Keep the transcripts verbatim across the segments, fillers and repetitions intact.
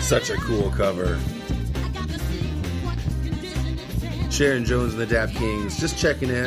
Such a cool cover. Sharon Jones and the Dap Kings just checking in.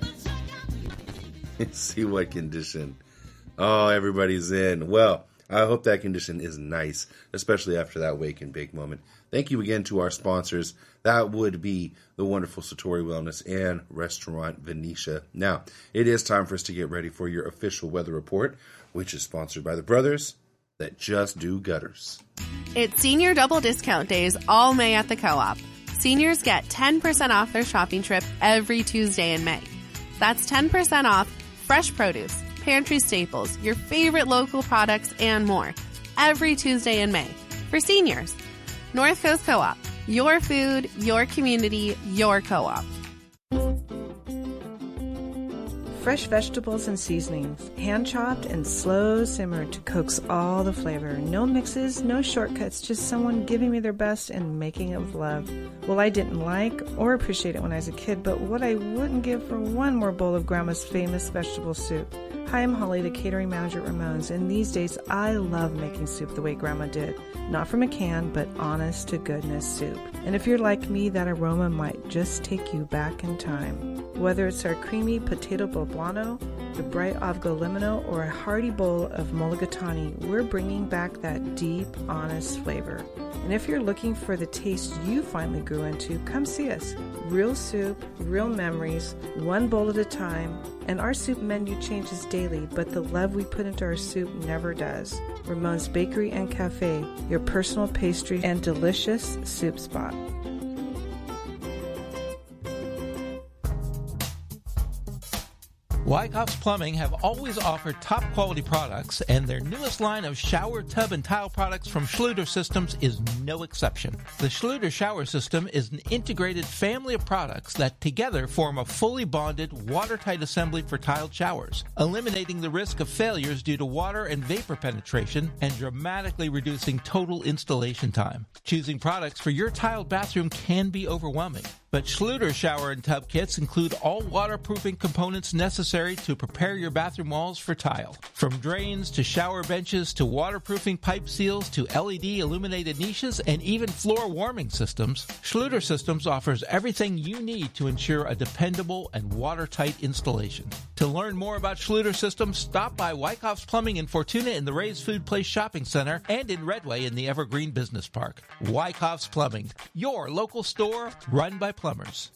See what condition. Oh, everybody's in. Well, I hope that condition is nice, especially after that wake and bake moment. Thank you again to our sponsors. That would be the wonderful Satori Wellness and Restaurant Venetia. Now, it is time for us to get ready for your official weather report, which is sponsored by the brothers that just do gutters. It's senior double discount days all May at the Co-op. Seniors get ten percent off their shopping trip every Tuesday in May. That's ten percent off fresh produce, pantry staples, your favorite local products, and more every Tuesday in May for seniors. North Coast Co-op. Your food, your community, your co-op. Fresh vegetables and seasonings, hand-chopped and slow simmered to coax all the flavor. No mixes, no shortcuts, just someone giving me their best and making it with love. Well, I didn't like or appreciate it when I was a kid, but what I wouldn't give for one more bowl of Grandma's famous vegetable soup. Hi, I'm Holly, the catering manager at Ramone's, and these days I love making soup the way Grandma did. Not from a can, but honest to goodness soup. And if you're like me, that aroma might just take you back in time. Whether it's our creamy potato poblano, the bright avgo limino, or a hearty bowl of mulligatawny, we're bringing back that deep, honest flavor. And if you're looking for the taste you finally grew into, come see us. Real soup, real memories, one bowl at a time. And our soup menu changes daily, but the love we put into our soup never does. Ramone's Bakery and Cafe, your personal pastry and delicious soup spot. Wyckoff's Plumbing have always offered top quality products, and their newest line of shower, tub, and tile products from Schluter Systems is no exception. The Schluter Shower System is an integrated family of products that together form a fully bonded, watertight assembly for tiled showers, eliminating the risk of failures due to water and vapor penetration and dramatically reducing total installation time. Choosing products for your tiled bathroom can be overwhelming, but Schluter shower and tub kits include all waterproofing components necessary to prepare your bathroom walls for tile. From drains to shower benches to waterproofing pipe seals to L E D illuminated niches and even floor warming systems, Schluter Systems offers everything you need to ensure a dependable and watertight installation. To learn more about Schluter Systems, stop by Wyckoff's Plumbing in Fortuna in the Ray's Food Place Shopping Center and in Redway in the Evergreen Business Park. Wyckoff's Plumbing, your local store run by plumbers.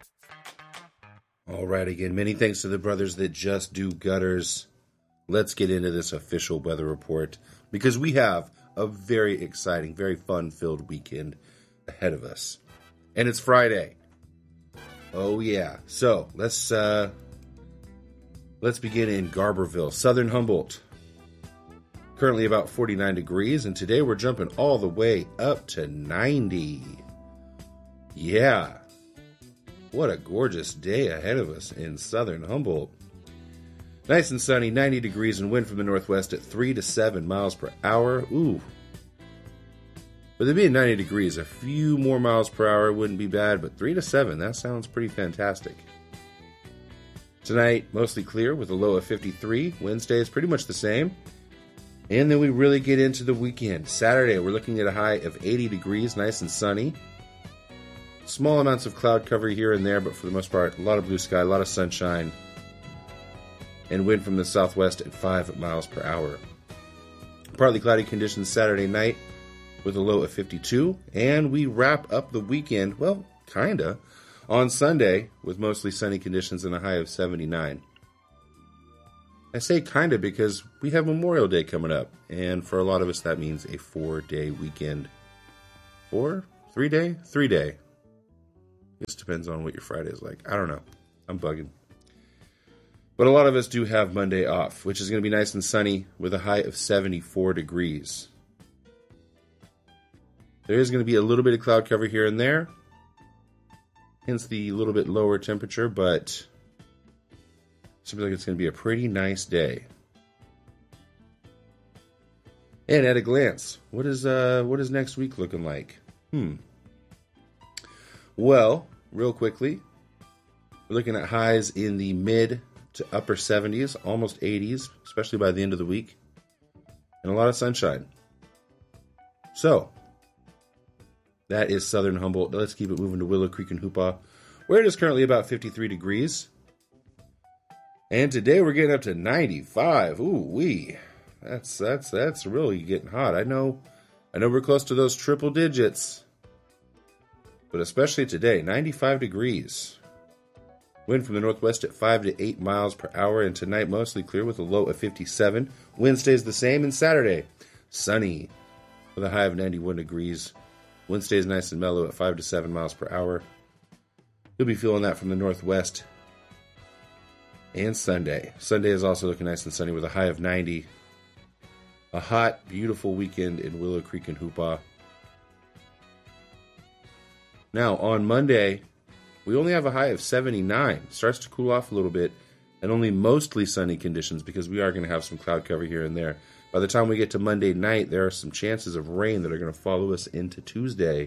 All right, again, many thanks to the brothers that just do gutters. Let's get into this official weather report because we have a very exciting, very fun-filled weekend ahead of us. And it's Friday. Oh, yeah. So let's uh, let's begin in Garberville, Southern Humboldt. Currently about forty-nine degrees, and today we're jumping all the way up to ninety. Yeah. What a gorgeous day ahead of us in Southern Humboldt. Nice and sunny, ninety degrees, and wind from the northwest at three to seven miles per hour. Ooh. With it being ninety degrees, a few more miles per hour wouldn't be bad, but three to seven, that sounds pretty fantastic. Tonight, mostly clear with a low of fifty-three. Wednesday is pretty much the same. And then we really get into the weekend. Saturday, we're looking at a high of eighty degrees, nice and sunny. Small amounts of cloud cover here and there, but for the most part, a lot of blue sky, a lot of sunshine, and wind from the southwest at five miles per hour. Partly cloudy conditions Saturday night with a low of fifty-two, and we wrap up the weekend, well, kinda, on Sunday with mostly sunny conditions and a high of seventy-nine. I say kinda because we have Memorial Day coming up, and for a lot of us that means a four-day weekend. Four? Three-day? Three-day. This depends on what your Friday is like. I don't know. I'm bugging. But a lot of us do have Monday off, which is going to be nice and sunny with a high of seventy-four degrees. There is going to be a little bit of cloud cover here and there, hence the little bit lower temperature, but it seems like it's going to be a pretty nice day. And at a glance, what is uh what is next week looking like? Hmm. Well, real quickly, we're looking at highs in the mid to upper seventies, almost eighties, especially by the end of the week, and a lot of sunshine. So, That is Southern Humboldt. Let's keep it moving to Willow Creek and Hoopaw, where it is currently about fifty-three degrees. And today we're getting up to ninety-five. Ooh wee. That's that's that's really getting hot. I know I know we're close to those triple digits. But especially today, ninety-five degrees. Wind from the northwest at five to eight miles per hour, and tonight mostly clear with a low of fifty-seven. Wind stays the same, and Saturday, sunny with a high of ninety-one degrees. Wind stays nice and mellow at five to seven miles per hour. You'll be feeling that from the northwest. And Sunday. Sunday is also looking nice and sunny with a high of ninety. A hot, beautiful weekend in Willow Creek and Hoopaw. Now, on Monday, we only have a high of seventy-nine. Starts to cool off a little bit, and only mostly sunny conditions because we are going to have some cloud cover here and there. By the time we get to Monday night, there are some chances of rain that are going to follow us into Tuesday.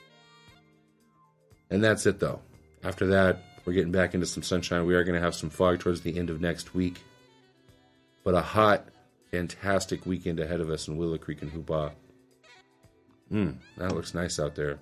And that's it, though. After that, we're getting back into some sunshine. We are going to have some fog towards the end of next week. But a hot, fantastic weekend ahead of us in Willow Creek and Hoopaw. Mmm, that looks nice out there.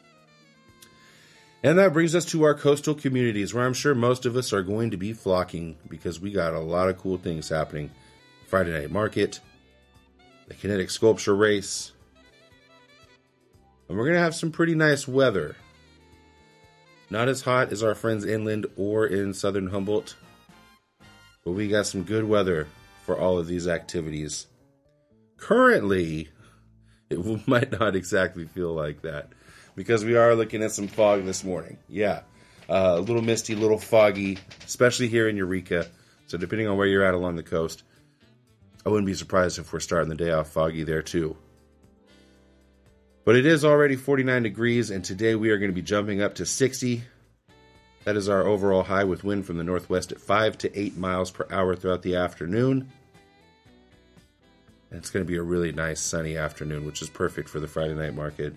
And that brings us to our coastal communities, where I'm sure most of us are going to be flocking because we got a lot of cool things happening. Friday Night Market, the Kinetic Sculpture Race, and we're going to have some pretty nice weather. Not as hot as our friends inland or in Southern Humboldt, but we got some good weather for all of these activities. Currently, it might not exactly feel like that, because we are looking at some fog this morning. Yeah, uh, a little misty, a little foggy, especially here in Eureka. So depending on where you're at along the coast, I wouldn't be surprised if we're starting the day off foggy there too. But it is already forty-nine degrees, and today we are going to be jumping up to sixty. That is our overall high, with wind from the northwest at five to eight miles per hour throughout the afternoon. And it's going to be a really nice sunny afternoon, which is perfect for the Friday night market.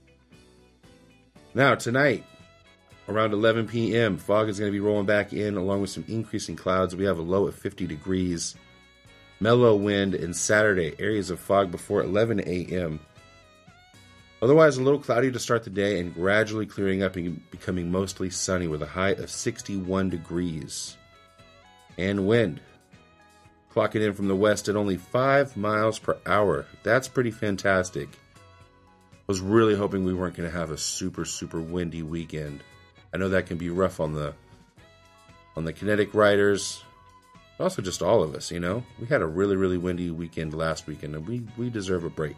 Now, tonight, around eleven p.m., fog is going to be rolling back in along with some increasing clouds. We have a low of fifty degrees. Mellow wind, and Saturday, areas of fog before eleven a.m. Otherwise, a little cloudy to start the day and gradually clearing up and becoming mostly sunny with a high of sixty-one degrees. And wind, clocking in from the west at only five miles per hour. That's pretty fantastic. I was really hoping we weren't going to have a super, super windy weekend. I know that can be rough on the on the kinetic riders, also just all of us, you know. We had a really, really windy weekend last weekend, and we, we deserve a break.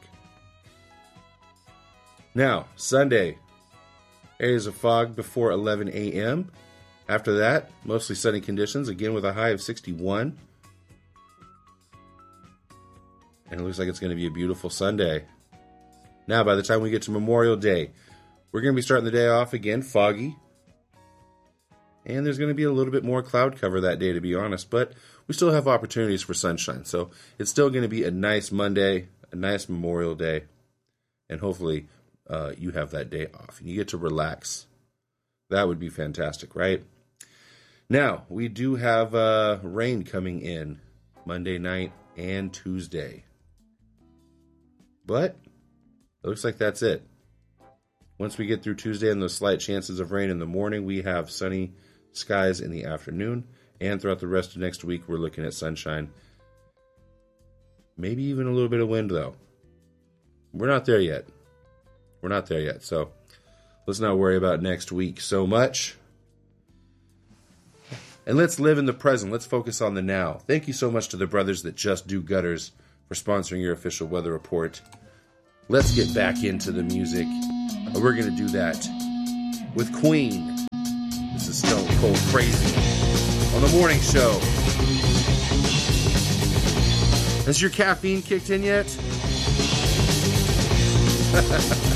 Now, Sunday, areas of fog before eleven a.m. After that, mostly sunny conditions, again with a high of sixty-one. And it looks like it's going to be a beautiful Sunday. Now, by the time we get to Memorial Day, we're going to be starting the day off again foggy. And there's going to be a little bit more cloud cover that day, to be honest. But we still have opportunities for sunshine. So it's still going to be a nice Monday, a nice Memorial Day. And hopefully uh, you have that day off and you get to relax. That would be fantastic, right? Now, we do have uh, rain coming in Monday night and Tuesday. But it looks like that's it. Once we get through Tuesday and those slight chances of rain in the morning, we have sunny skies in the afternoon. And throughout the rest of next week, we're looking at sunshine. Maybe even a little bit of wind, though. We're not there yet. We're not there yet. So let's not worry about next week so much. And let's live in the present. Let's focus on the now. Thank you so much to the brothers that just do gutters for sponsoring your official weather report. Let's get back into the music. And we're going to do that with Queen. This is Stone Cold Crazy on the morning show. Has your caffeine kicked in yet?